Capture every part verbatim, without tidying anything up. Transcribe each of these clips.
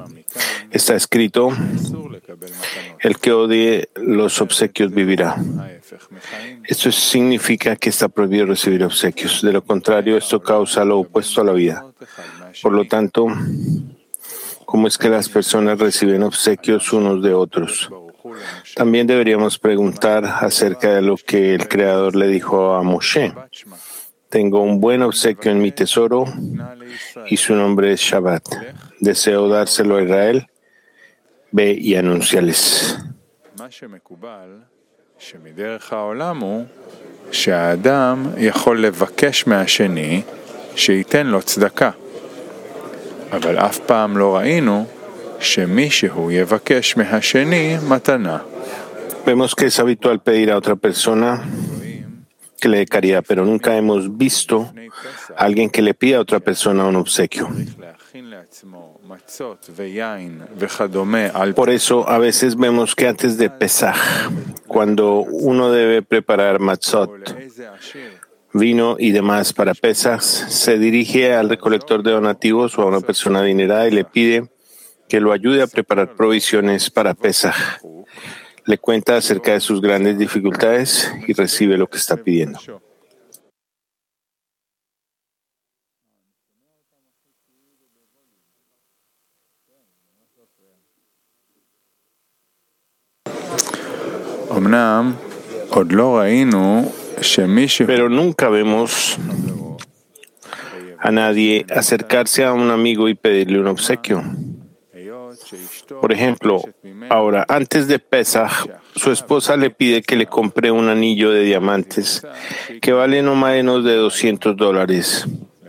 Está escrito: el que odie los obsequios vivirá. Esto significa que está prohibido recibir obsequios. De lo contrario, esto causa lo opuesto a la vida. Por lo tanto, ¿cómo es que las personas reciben obsequios unos de otros? También deberíamos preguntar acerca de lo que el Creador le dijo a Moshe: tengo un buen obsequio en mi tesoro y su nombre es Shabbat. Deseo dárselo a Israel. Ve y anúnciales. אבל אף פעם לא ראינו שמישהו יבקש מהשני מתנה. Vemos que es habitual pedir a otra persona que le dé caridad, pero nunca hemos visto a alguien que le pida a otra persona un obsequio. Por eso, a veces vemos que antes de Pesaj, cuando uno debe preparar matzot, vino y demás para Pesaj, se dirige al recolector de donativos o a una persona adinerada y le pide que lo ayude a preparar provisiones para Pesaj. Le cuenta acerca de sus grandes dificultades y recibe lo que está pidiendo. Pero nunca vemos a nadie acercarse a un amigo y pedirle un obsequio. Por ejemplo, ahora, antes de Pesaj, su esposa le pide que le compre un anillo de diamantes que vale no menos de doscientos dólares.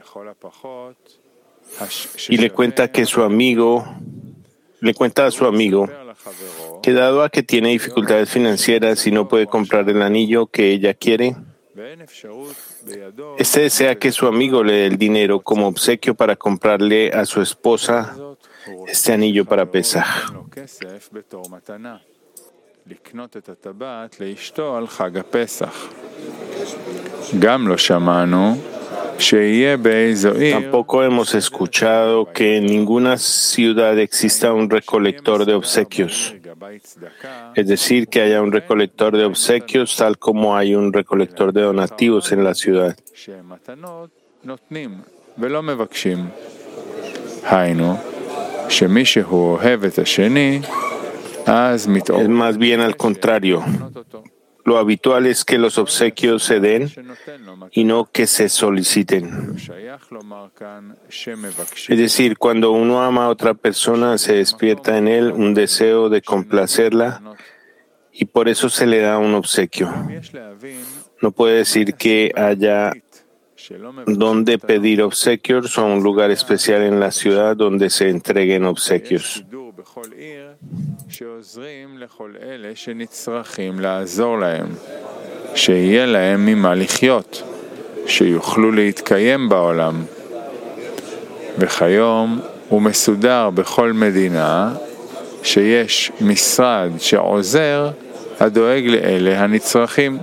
Y le cuenta que su amigo, le cuenta a su amigo que dado a que tiene dificultades financieras y no puede comprar el anillo que ella quiere, este desea que su amigo le dé el dinero como obsequio para comprarle a su esposa este anillo para Pesaj. Tampoco hemos escuchado que en ninguna ciudad exista un recolector de obsequios. Es decir, que haya un recolector de obsequios tal como hay un recolector de donativos en la ciudad. Es más bien al contrario. Lo habitual es que los obsequios se den y no que se soliciten. Es decir, cuando uno ama a otra persona, se despierta en él un deseo de complacerla y por eso se le da un obsequio. No puede decir que haya donde pedir obsequios o un lugar especial en la ciudad donde se entreguen obsequios. וכיום הוא מסודר בכל מדינה שיש משרד שעוזר הדואג לאלה הנצרכים.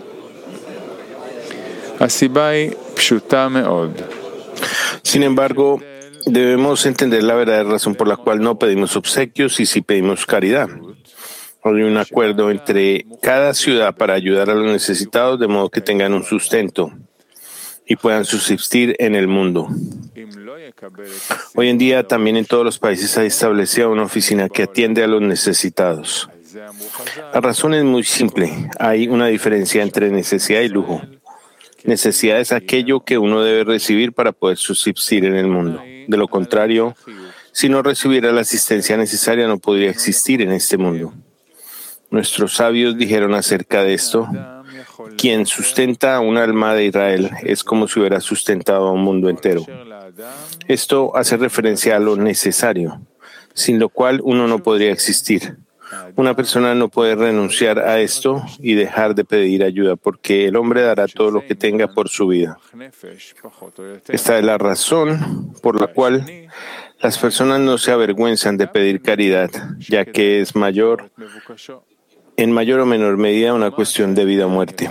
הסיבה היא פשוטה מאוד. Sin embargo, debemos entender la verdadera razón por la cual no pedimos obsequios y sí pedimos caridad. Hay un acuerdo entre cada ciudad para ayudar a los necesitados de modo que tengan un sustento y puedan subsistir en el mundo. Hoy en día también en todos los países hay establecida una oficina que atiende a los necesitados. La razón es muy simple. Hay una diferencia entre necesidad y lujo. Necesidad es aquello que uno debe recibir para poder subsistir en el mundo. De lo contrario, si no recibiera la asistencia necesaria, no podría existir en este mundo. Nuestros sabios dijeron acerca de esto: quien sustenta a un alma de Israel es como si hubiera sustentado a un mundo entero. Esto hace referencia a lo necesario, sin lo cual uno no podría existir. Una persona no puede renunciar a esto y dejar de pedir ayuda, porque el hombre dará todo lo que tenga por su vida. Esta es la razón por la cual las personas no se avergüenzan de pedir caridad, ya que es mayor, en mayor o menor medida, una cuestión de vida o muerte.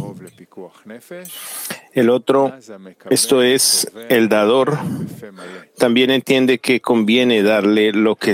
El otro, esto es, el dador, también entiende que conviene darle lo que